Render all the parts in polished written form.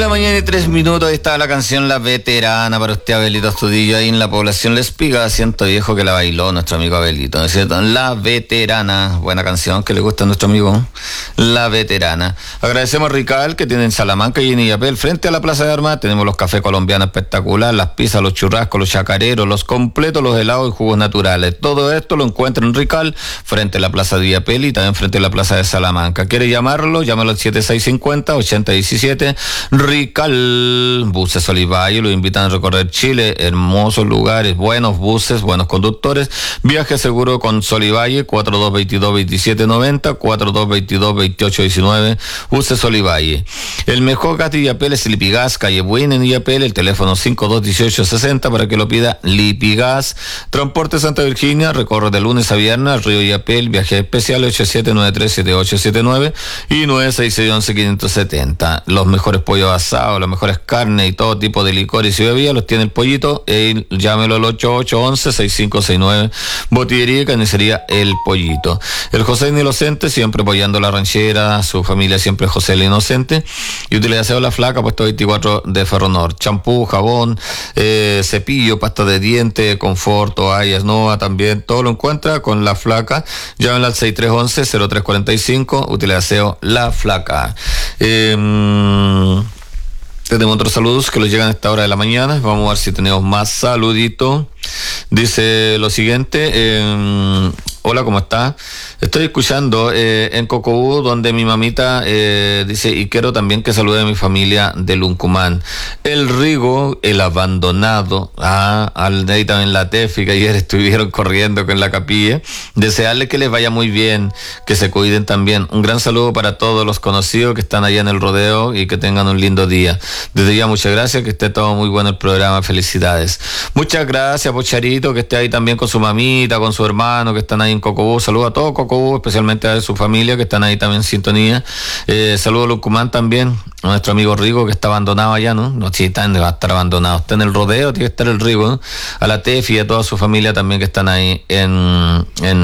mañana y 3 minutos. Ahí está la canción La Veterana para usted, Abelito Astudillo, ahí en la población La Espiga. Siento viejo que la bailó nuestro amigo Abelito, ¿no es cierto? La Veterana, buena canción que le gusta a nuestro amigo La Veterana. Agradecemos a Rical, que tiene en Salamanca y en Illapel, frente a la Plaza de Armas. Tenemos los cafés colombianos espectacular, las pizzas, los churrascos, los chacareros, los completos, los helados y jugos naturales. Todo esto lo encuentra en Rical, frente a la Plaza de Illapel y también frente a la Plaza de Salamanca. ¿Quiere llamarlo? Llámalo al 7650-8017. Rical, buses Olivalle, lo invitan a recorrer Chile, hermosos lugares, buenos buses, buenos conductores. Viaje seguro con Solivalle, 4222-2790, 4222-2819, buses Olivalle. El mejor gas de Illapel es Lipigas, calle Buin en Illapel, el teléfono 521860 para que lo pida Lipigas. Transporte Santa Virginia, recorre de lunes a viernes al río Illapel, viaje especial 87937879 y 96611-570. Los mejores pollos asados, las mejores carnes y todo tipo de licores y bebidas los tiene el Pollito. Llámelo al 8811-6569. Botillería y carnicería El Pollito. El José el Inocente, siempre apoyando la ranchera, su familia siempre José el Inocente. Y utilización La Flaca, puesto 24 de Ferronor. Champú, jabón, cepillo, pasta de diente, confort, toallas, Nova también. Todo lo encuentra con La Flaca. Llámenla al 6311-0345. Utilización La Flaca. Tenemos otros saludos que los llegan a esta hora de la mañana. Vamos a ver si tenemos más saluditos. Dice lo siguiente. Hola, ¿cómo está? Estoy escuchando en Cocobú, donde mi mamita dice, y quiero también que salude a mi familia de Luncumán. El Rigo, el abandonado, al de ahí también la Tefi, que ayer estuvieron corriendo con la capilla. Desearle que les vaya muy bien, que se cuiden también. Un gran saludo para todos los conocidos que están allá en el rodeo y que tengan un lindo día. Desde ya, muchas gracias, que esté todo muy bueno el programa. Felicidades. Muchas gracias, Pocharito, que esté ahí también con su mamita, con su hermano, que están ahí en Cocobú. Saludo a todo Cocobú, especialmente a su familia que están ahí también en sintonía. Saludo a Lucumán también, a nuestro amigo Rigo, que está abandonado allá, ¿no? No, si está, va a estar abandonado, está en el rodeo, tiene que estar el Rigo, ¿no? A la Tefi y a toda su familia también que están ahí en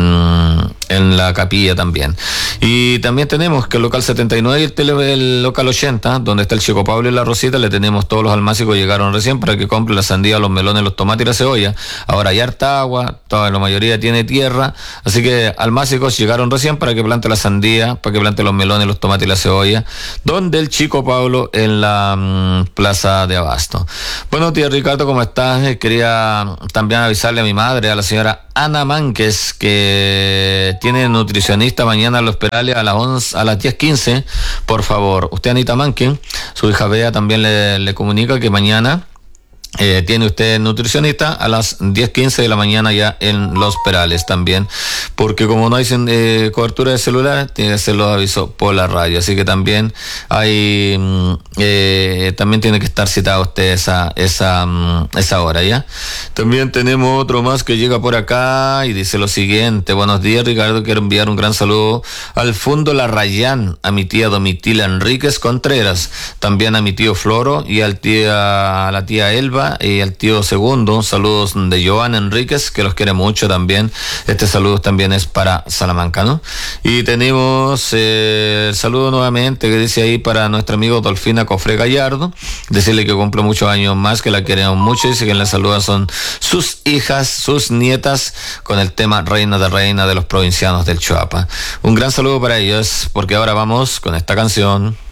la capilla también. Y también tenemos que el local 79 y el local 80, donde está el Chico Pablo y la Rosita, le tenemos todos los almácigos, llegaron recién para que compre la sandía, los melones, los tomates y la cebolla. Ahora hay harta agua, toda la mayoría tiene tierra, así que almácigos llegaron recién para que plante la sandía, para que plante los melones, los tomates y la cebolla, donde el Chico Pablo en la plaza de Abasto. Buenos días, Ricardo, ¿cómo estás? Quería también avisarle a mi madre, a la señora Ana Mánquez, que tiene nutricionista mañana en Los Perales a las 10:15, por favor. Usted, Anita Mánquez, su hija Bea también le comunica que mañana tiene usted nutricionista a las 10:15 de la mañana ya en Los Perales también, porque como no hay cobertura de celular, tiene que hacer los avisos por la radio, así que también hay también tiene que estar citado usted esa hora, ¿ya? También tenemos otro más que llega por acá y dice lo siguiente: buenos días, Ricardo, quiero enviar un gran saludo al Fundo Larrayán, a mi tía Domitila Enríquez Contreras, también a mi tío Floro y a la tía Elba y al tío Segundo. Saludos de Joan Enríquez, que los quiere mucho también. Este saludo también es para Salamanca, ¿no? Y tenemos el saludo nuevamente que dice ahí para nuestro amigo Dolfina Cofre Gallardo, decirle que cumple muchos años más, que la queremos mucho, dice que en la saluda son sus hijas, sus nietas, con el tema Reina de los provincianos del Choapa. Un gran saludo para ellos, porque ahora vamos con esta canción.